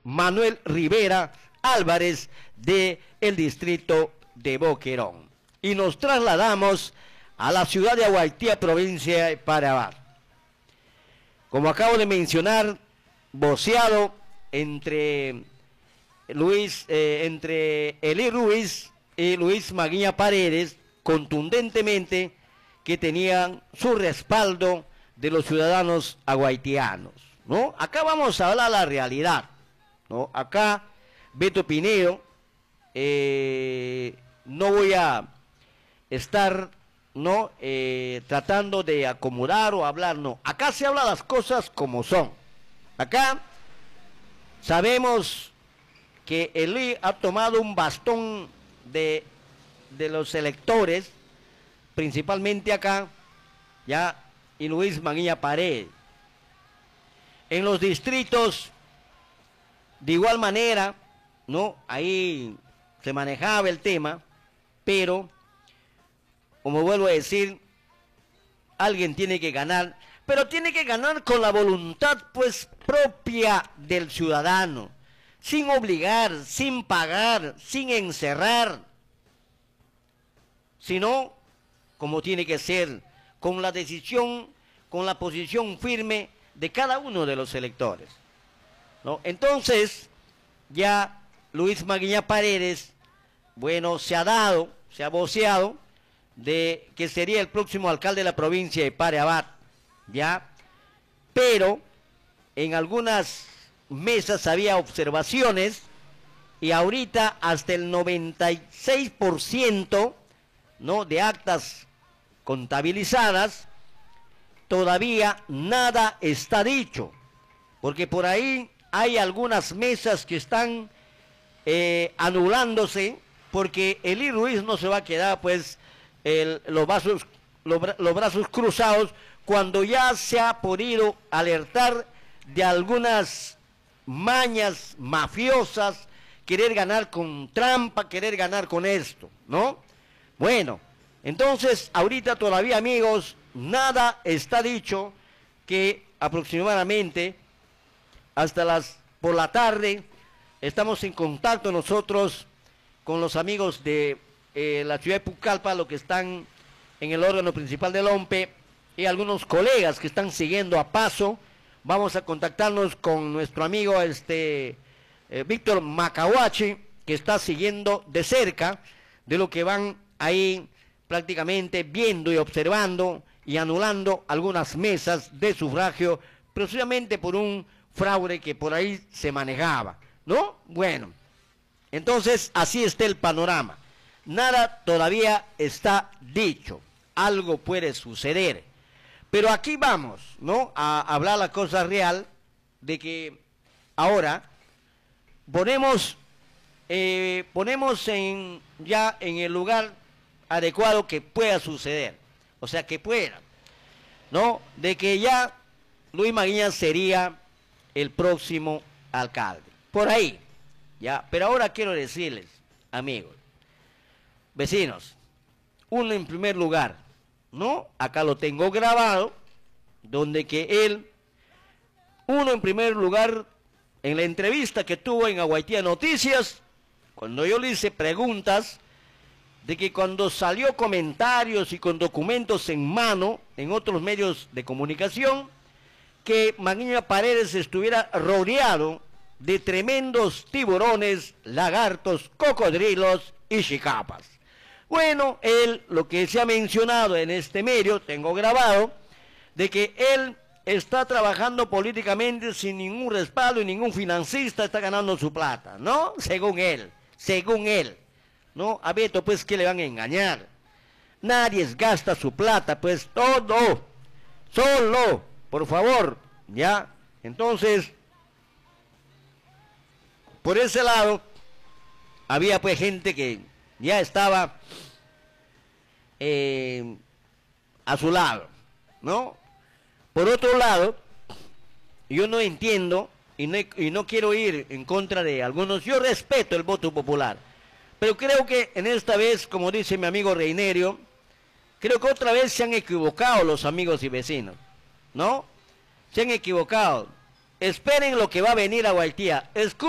Manuel Rivera Álvarez del distrito de Boquerón. Y nos trasladamos a la ciudad de Aguaitía, provincia de Paraná. Como acabo de mencionar, voceado entre Eli Ruiz y Luis Maguía Paredes, contundentemente, que tenían su respaldo de los ciudadanos aguaitianos, ¿no? Acá vamos a hablar la realidad, ¿no? Acá, Beto Pinedo, no voy a estar, ¿no? Tratando de acomodar o hablar, no. Acá se habla las cosas como son. Acá sabemos que Eli ha tomado un bastón de los electores, principalmente acá, ya, y Luis Maguía Paredes. En los distritos, de igual manera, ¿no? Ahí se manejaba el tema, pero, como vuelvo a decir, alguien tiene que ganar, pero tiene que ganar con la voluntad, pues, propia del ciudadano, sin obligar, sin pagar, sin encerrar, sino como tiene que ser, con la decisión, con la posición firme de cada uno de los electores, ¿no? Entonces, ya Luis Maguía Paredes, bueno, se ha voceado de que sería el próximo alcalde de la provincia de Paraná, ya, pero en algunas mesas había observaciones y ahorita hasta el 96%, ¿no?, de actas contabilizadas, todavía nada está dicho, porque por ahí hay algunas mesas que están anulándose, porque Eli Ruiz no se va a quedar, pues, los brazos cruzados, cuando ya se ha podido alertar de algunas mañas mafiosas, querer ganar con trampa, querer ganar con esto, ¿no? Bueno, entonces, ahorita todavía, amigos, nada está dicho, que aproximadamente hasta por la tarde estamos en contacto nosotros con los amigos de la ciudad de Pucallpa, los que están en el órgano principal del OMPE, y algunos colegas que están siguiendo a paso. Vamos a contactarnos con nuestro amigo Víctor Macahuachi, que está siguiendo de cerca de lo que van ahí prácticamente viendo y observando y anulando algunas mesas de sufragio, precisamente por un fraude que por ahí se manejaba, ¿no? Bueno, entonces así está el panorama. Nada todavía está dicho, algo puede suceder, pero aquí vamos, ¿no?, a hablar la cosa real, de que ahora ponemos ya en el lugar adecuado que pueda suceder, o sea, que pueda, ¿no?, de que ya Luis Maguía sería el próximo alcalde, por ahí, ya. Pero ahora quiero decirles, amigos, vecinos, uno en primer lugar, ¿no?, acá lo tengo grabado, donde que uno en primer lugar, en la entrevista que tuvo en Aguaitía Noticias, cuando yo le hice preguntas, de que cuando salió comentarios y con documentos en mano en otros medios de comunicación, que Maguía Paredes estuviera rodeado de tremendos tiburones, lagartos, cocodrilos y chicapas. Bueno, lo que se ha mencionado en este medio, tengo grabado, de que él está trabajando políticamente sin ningún respaldo y ningún financista está ganando su plata, ¿no? Según él, ¿no? A Beto, pues, ¿qué le van a engañar? Nadie gasta su plata, pues, todo, solo, por favor, ¿ya? Entonces, por ese lado, había, pues, gente que ya estaba a su lado, ¿no? Por otro lado, yo no entiendo y no quiero ir en contra de algunos, yo respeto el voto popular, pero creo que en esta vez, como dice mi amigo Reinerio, creo que otra vez se han equivocado los amigos y vecinos, ¿no? Se han equivocado. Esperen lo que va a venir a Aguaitía.